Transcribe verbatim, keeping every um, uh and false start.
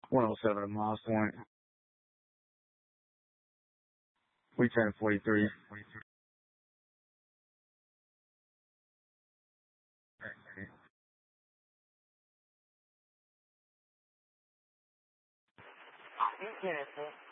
one oh seven at Miles Point. We ten forty-three. You get it,